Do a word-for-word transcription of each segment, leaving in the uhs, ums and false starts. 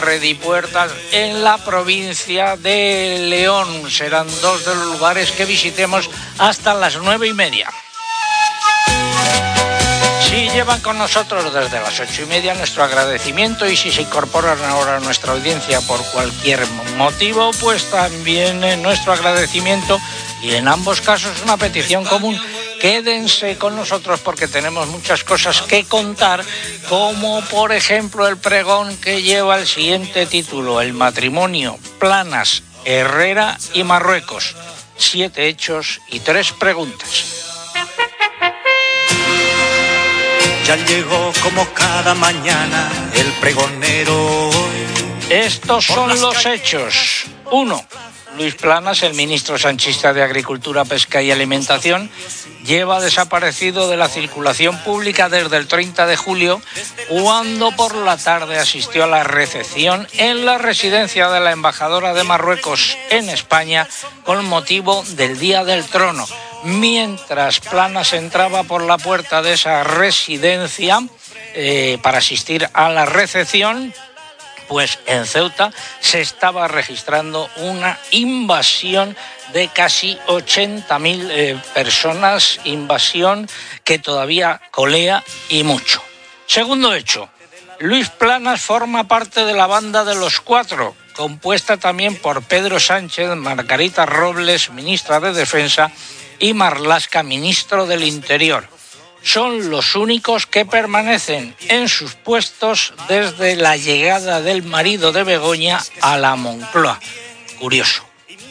Redipuertas en la provincia de León. Serán dos de los lugares que visitemos hasta las nueve y media. Si llevan con nosotros desde las ocho y media, nuestro agradecimiento, y si se incorporan ahora a nuestra audiencia por cualquier motivo, pues también nuestro agradecimiento, y en ambos casos una petición común: quédense con nosotros porque tenemos muchas cosas que contar, como por ejemplo el pregón que lleva el siguiente título: el matrimonio Planas, Herrera y Marruecos, siete hechos y tres preguntas. Ya llegó como cada mañana el pregonero hoy. Estos son los hechos. Uno. Luis Planas, el ministro sanchista de Agricultura, Pesca y Alimentación, lleva desaparecido de la circulación pública desde el treinta de julio, cuando por la tarde asistió a la recepción en la residencia de la embajadora de Marruecos en España con motivo del Día del Trono. Mientras Planas entraba por la puerta de esa residencia eh, para asistir a la recepción, pues en Ceuta se estaba registrando una invasión de casi ochenta mil eh, personas, invasión que todavía colea y mucho. Segundo hecho, Luis Planas forma parte de la banda de los cuatro, compuesta también por Pedro Sánchez, Margarita Robles, ministra de Defensa, y Marlaska, ministro del Interior. Son los únicos que permanecen en sus puestos desde la llegada del marido de Begoña a la Moncloa. Curioso.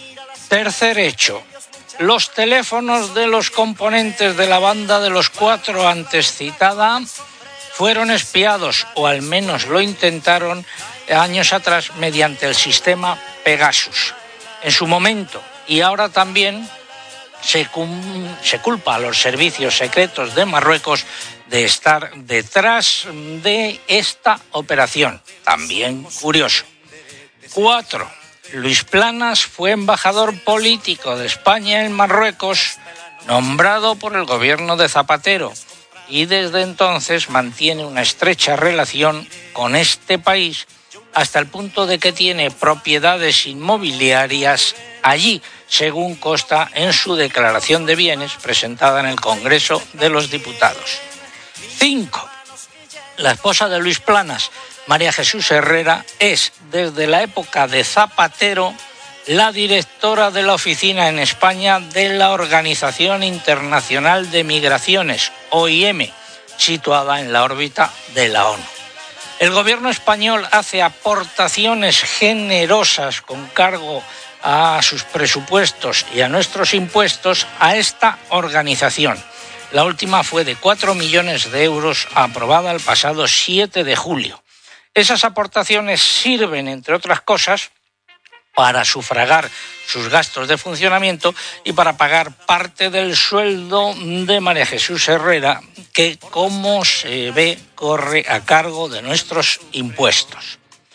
Tercer hecho. Los teléfonos de los componentes de la banda de los cuatro antes citada fueron espiados, o al menos lo intentaron años atrás, mediante el sistema Pegasus. En su momento, y ahora también, Se, cum, se culpa a los servicios secretos de Marruecos de estar detrás de esta operación. También curioso. Cuatro. Luis Planas fue embajador político de España en Marruecos, nombrado por el gobierno de Zapatero, y desde entonces mantiene una estrecha relación con este país, hasta el punto de que tiene propiedades inmobiliarias allí, según consta en su declaración de bienes presentada en el Congreso de los Diputados. Cinco. La esposa de Luis Planas, María Jesús Herrera, es desde la época de Zapatero la directora de la oficina en España de la Organización Internacional de Migraciones, O I M, situada en la órbita de la ONU. El gobierno español hace aportaciones generosas con cargo a sus presupuestos y a nuestros impuestos a esta organización. La última fue de cuatro millones de euros, aprobada el pasado siete de julio. Esas aportaciones sirven, entre otras cosas, para sufragar sus gastos de funcionamiento y para pagar parte del sueldo de María Jesús Herrera, que, como se ve, corre a cargo de nuestros impuestos.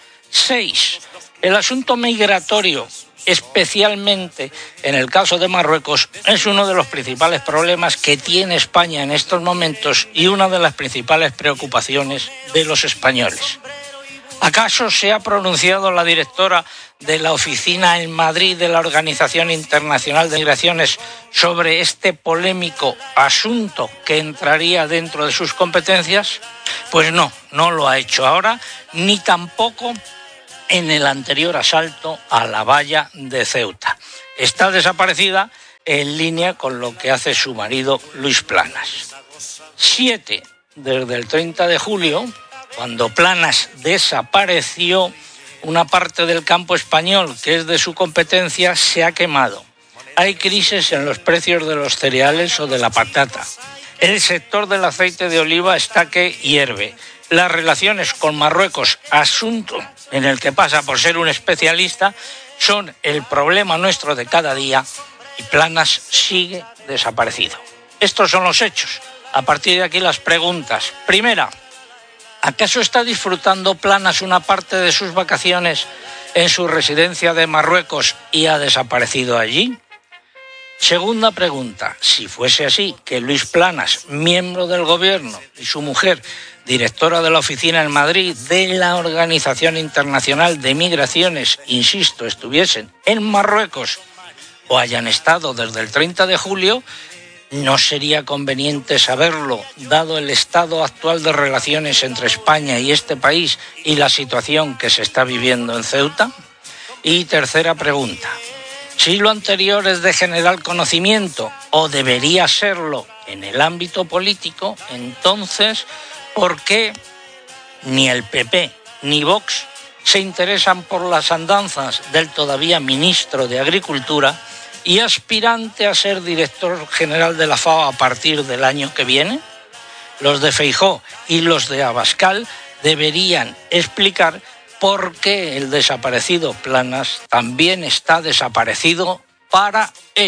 Seis. El asunto migratorio, especialmente en el caso de Marruecos, es uno de los principales problemas que tiene España en estos momentos y una de las principales preocupaciones de los españoles. ¿Acaso se ha pronunciado la directora de la oficina en Madrid de la Organización Internacional de Migraciones sobre este polémico asunto que entraría dentro de sus competencias? Pues no, no lo ha hecho ahora, ni tampoco en el anterior asalto a la valla de Ceuta. Está desaparecida, en línea con lo que hace su marido Luis Planas. Siete. Desde el treinta de julio, cuando Planas desapareció, una parte del campo español que es de su competencia se ha quemado. Hay crisis en los precios de los cereales o de la patata. El sector del aceite de oliva está que hierve. Las relaciones con Marruecos, asunto en el que pasa por ser un especialista, son el problema nuestro de cada día, y Planas sigue desaparecido. Estos son los hechos. A partir de aquí las preguntas. Primera, ¿acaso está disfrutando Planas una parte de sus vacaciones en su residencia de Marruecos y ha desaparecido allí? Segunda pregunta, si fuese así, que Luis Planas, miembro del gobierno, y su mujer, directora de la oficina en Madrid de la Organización Internacional de Migraciones, insisto, estuviesen en Marruecos o hayan estado desde el treinta de julio, ¿no sería conveniente saberlo, dado el estado actual de relaciones entre España y este país y la situación que se está viviendo en Ceuta? Y tercera pregunta, si lo anterior es de general conocimiento o debería serlo en el ámbito político, entonces, ¿por qué ni el P P ni Vox se interesan por las andanzas del todavía ministro de Agricultura y aspirante a ser director general de la F A O a partir del año que viene? Los de Feijóo y los de Abascal deberían explicar por qué el desaparecido Planas también está desaparecido para ellos.